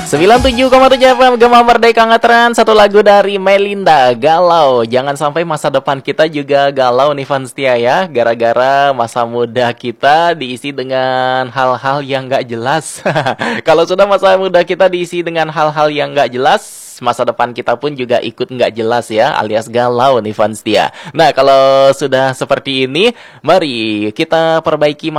97,7 FM Gema Merdeka Ngetren. Satu lagu dari Melinda, Galau. Jangan sampai masa depan kita juga galau nih fans setia ya, gara-gara masa muda kita diisi dengan hal-hal yang gak jelas. Kalau sudah masa muda kita diisi dengan hal-hal yang gak jelas, masa depan kita pun juga ikut nggak jelas ya, alias galau nih fans setia. Nah, kalau sudah seperti ini, mari kita perbaiki